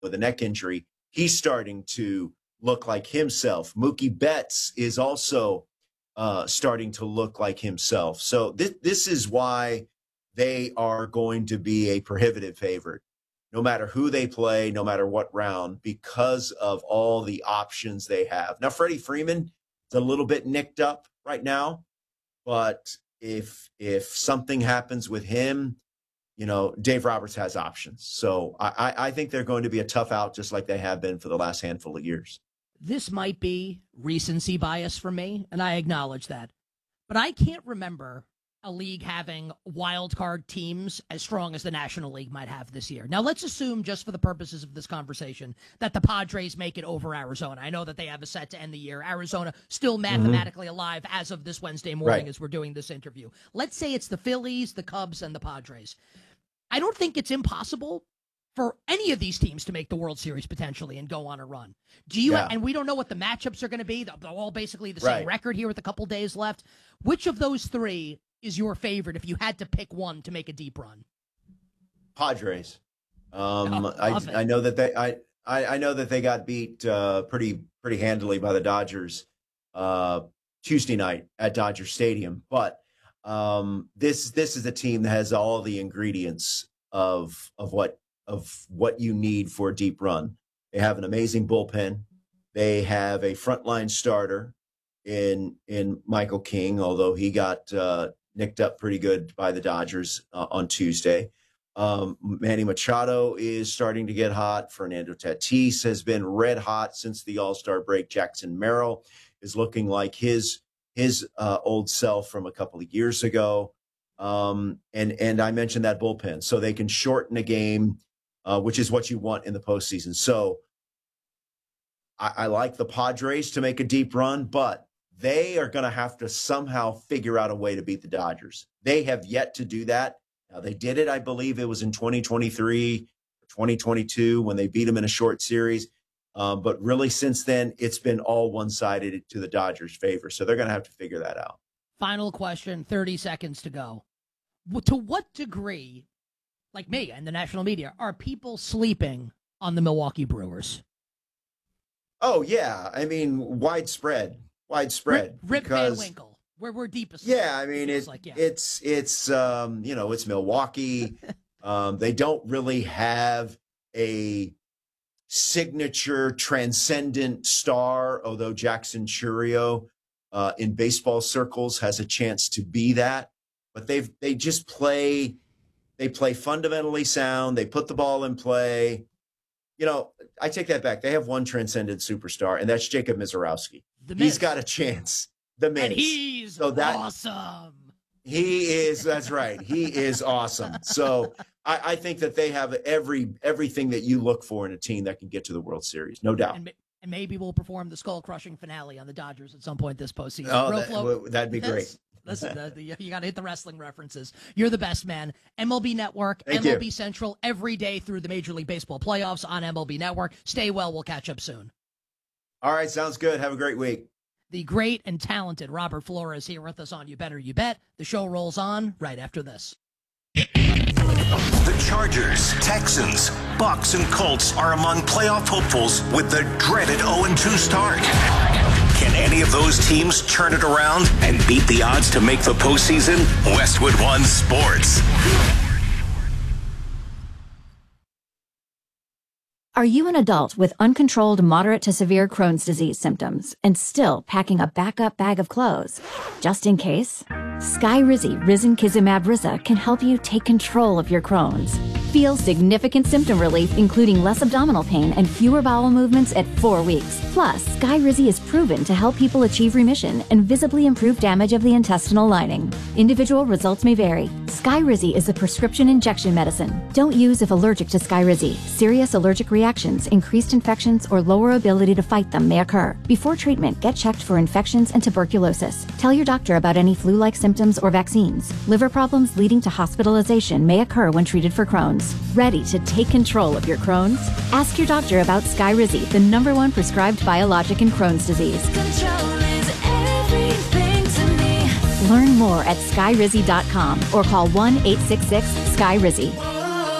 with a neck injury, he's starting to look like himself. Mookie Betts is also starting to look like himself. So this is why they are going to be a prohibitive favorite, no matter who they play, no matter what round, because of all the options they have. Now, Freddie Freeman is a little bit nicked up right now, but if something happens with him, Dave Roberts has options. So I think they're going to be a tough out, just like they have been for the last handful of years. This might be recency bias for me, and I acknowledge that. But I can't remember a league having wild card teams as strong as the National League might have this year. Now, let's assume, just for the purposes of this conversation, that the Padres make it over Arizona. I know that they have a set to end the year. Arizona still mathematically alive as of this Wednesday morning as we're doing this interview. Let's say it's the Phillies, the Cubs, and the Padres. I don't think it's impossible for any of these teams to make the World Series potentially and go on a run. And we don't know what the matchups are going to be. They're all basically the same record here with a couple days left. Which of those three is your favorite if you had to pick one to make a deep run? Padres. I know that I know that they got beat pretty handily by the Dodgers Tuesday night at Dodger Stadium, but this is a team that has all the ingredients of what you need for a deep run. They have an amazing bullpen. They have a frontline starter in Michael King, although he got nicked up pretty good by the Dodgers on Tuesday. Manny Machado is starting to get hot. Fernando Tatis has been red hot since the All-Star break. Jackson Merrill is looking like his old self from a couple of years ago. And I mentioned that bullpen, so they can shorten a game, which is what you want in the postseason. So I like the Padres to make a deep run, but they are going to have to somehow figure out a way to beat the Dodgers. They have yet to do that. Now, they did it, I believe it was in 2023 or 2022 when they beat them in a short series. But really since then, it's been all one-sided to the Dodgers' favor. So they're going to have to figure that out. Final question, 30 seconds to go. To what degree, like me and the national media, are people sleeping on the Milwaukee Brewers? Oh, yeah. I mean, widespread. Rip Van Winkle. We're deepest. Yeah, I mean, it's Milwaukee. They don't really have a signature transcendent star, although Jackson Chourio in baseball circles has a chance to be that. But they play fundamentally sound. They put the ball in play. I take that back. They have one transcendent superstar, and that's Jacob Mizorowski. He's got a chance. The Miz. And he's awesome. He is. That's right. He is awesome. So I think that they have everything that you look for in a team that can get to the World Series, no doubt. And maybe we'll perform the skull-crushing finale on the Dodgers at some point this postseason. Oh, that'd be great. Listen, you got to hit the wrestling references. You're the best, man. MLB Network, Thank MLB you. Central, every day through the Major League Baseball playoffs on MLB Network. Stay well. We'll catch up soon. All right, sounds good. Have a great week. The great and talented Robert Flores here with us on You Better You Bet. The show rolls on right after this. The Chargers, Texans, Bucks, and Colts are among playoff hopefuls with the dreaded 0-2 start. Can any of those teams turn it around and beat the odds to make the postseason? Westwood One Sports. Are you an adult with uncontrolled moderate to severe Crohn's disease symptoms and still packing a backup bag of clothes? Just in case? Skyrizi Risankizumab Riza can help you take control of your Crohn's. Feel significant symptom relief, including less abdominal pain and fewer bowel movements at 4 weeks. Plus, Skyrizi is proven to help people achieve remission and visibly improve damage of the intestinal lining. Individual results may vary. Skyrizi is a prescription injection medicine. Don't use if allergic to Skyrizi. Serious allergic reactions, increased infections, or lower ability to fight them may occur. Before treatment, get checked for infections and tuberculosis. Tell your doctor about any flu-like symptoms or vaccines. Liver problems leading to hospitalization may occur when treated for Crohn's. Ready to take control of your Crohn's? Ask your doctor about Skyrizi, the #1 prescribed biologic in Crohn's disease. Control is everything to me. Learn more at skyrizi.com or call 1-866-SKYRIZI.